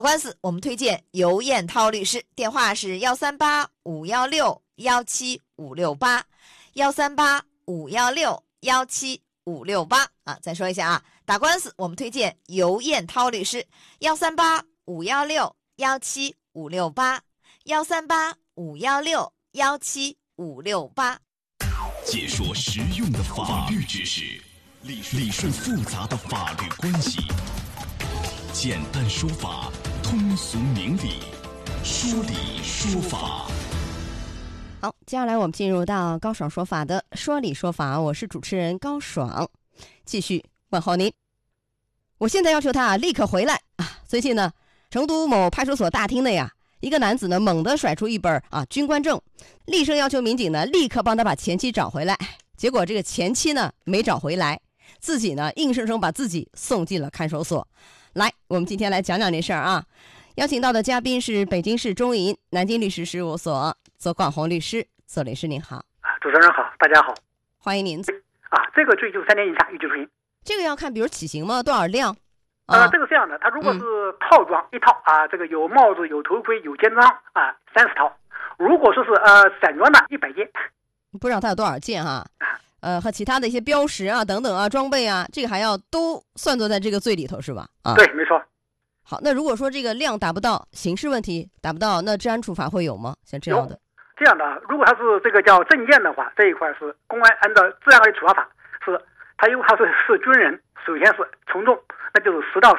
官司我们推荐尤艳涛律师，电话是138-516-17568，138-516-17568啊。再说一下啊，打官司我们推荐尤艳涛律师，138-516-17568，138-516-17568。 解说实用的法律知识，理顺复杂的法律关系，简单说法，通俗明理，说理说法。 好，接下来我们进入到高爽说法的说理说法，我是主持人高爽，继续问候您。我现在要求他立刻回来啊！最近呢，成都某派出所大厅内啊，一个男子呢猛地甩出一本军官证，厉声要求民警呢立刻帮他把前妻找回来。结果这个前妻呢没找回来，自己呢硬生生把自己送进了看守所。来，我们今天来讲讲这事儿啊。邀请到的嘉宾是北京市中银南京律师事务所左广宏律师。左律师您好。 主持人好，大家好， 欢迎您。 这个追究3年以下有期徒刑。 这个要看比如起刑吗？多少辆？ 这个这样的，他如果是套装一套这个有帽子有头盔有肩章30套，如果说是散装的100件。 不知道他有多少件哈？和其他的一些标识等等装备这个还要都算作在这个罪里头是吧？ 对，没错。 好，那如果说这个量达不到，刑事问题达不到，那治安处罚会有吗？像这样的？ 这样的，如果他是这个叫证件的话，这一块是公安按照治安恶劣处罚法，是他因为他是军人，首先是从重，那就是10到